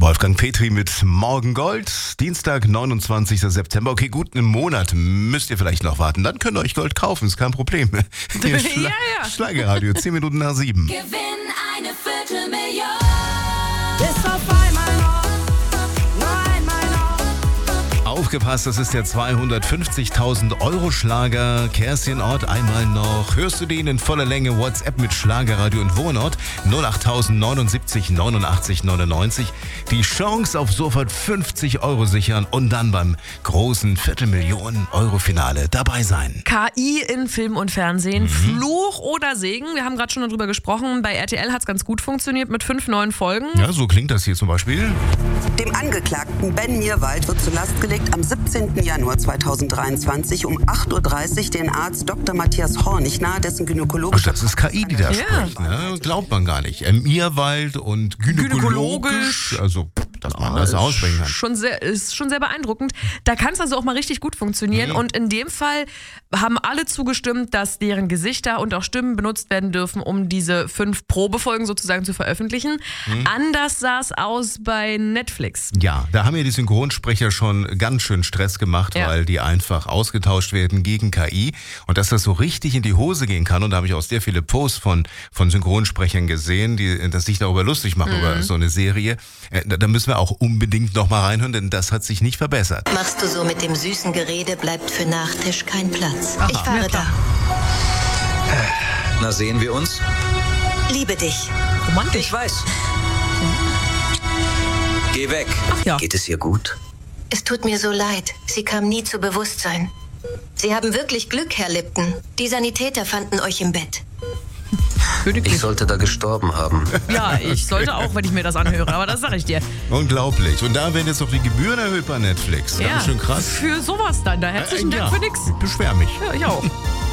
Wolfgang Petri mit Morgengold, Dienstag, 29. September. Okay, gut, einen Monat müsst ihr vielleicht noch warten. Dann könnt ihr euch Gold kaufen, ist kein Problem. Hier Schlagerradio, 10 Minuten nach 7. Gewinn eine Viertelmillion. Ist auf einmal noch, nur einmal noch. Aufgepasst, das ist der 250.000 Euro Schlager. Kerstin Ort, einmal noch. Hörst du den in voller Länge? WhatsApp mit Schlagerradio und Wohnort 08079 89 99. Die Chance auf sofort 50 Euro sichern und dann beim großen Viertelmillionen-Euro-Finale dabei sein. KI in Film und Fernsehen, Fluch oder Segen? Wir haben gerade schon darüber gesprochen. Bei RTL hat es ganz gut funktioniert mit 5 neuen Folgen. Ja, so klingt das hier zum Beispiel. Dem Angeklagten Ben Mirwald wird zur Last gelegt, am 17. Januar 2023 um 8.30 Uhr den Arzt Dr. Matthias Hornig nahe dessen Und gynäkologischer das ist KI, die da spricht. Ne? Glaubt man gar nicht. Mirwald und gynäkologisch. Also, dass man das aussprechen kann. Ist schon sehr beeindruckend. Da kann es also auch mal richtig gut funktionieren. Und in dem Fall haben alle zugestimmt, dass deren Gesichter und auch Stimmen benutzt werden dürfen, um diese 5 Probefolgen sozusagen zu veröffentlichen. Anders sah es aus bei Netflix. Ja, da haben ja die Synchronsprecher schon ganz schön Stress gemacht, weil die einfach ausgetauscht werden gegen KI. Und dass das so richtig in die Hose gehen kann, und da habe ich auch sehr viele Posts von Synchronsprechern gesehen, die sich darüber lustig machen, über so eine Serie. Da müssen wir auch unbedingt noch mal reinhören, denn das hat sich nicht verbessert. Machst du so mit dem süßen Gerede, bleibt für Nachtisch kein Platz. Aha. Ich fahre da. Na, sehen wir uns? Liebe dich. Romantisch. Ich weiß. Geh weg. Ach ja. Geht es ihr gut? Es tut mir so leid. Sie kam nie zu Bewusstsein. Sie haben wirklich Glück, Herr Lipton. Die Sanitäter fanden euch im Bett. Ich sollte da gestorben haben. Ja, ich sollte auch, wenn ich mir das anhöre, aber das sage ich dir. Unglaublich. Und da werden jetzt noch die Gebühren erhöht bei Netflix. Ja, Ganz schön krass. Für sowas dann. Da herzlichen Dank für nix. Ich beschwer mich. Ja, ich auch.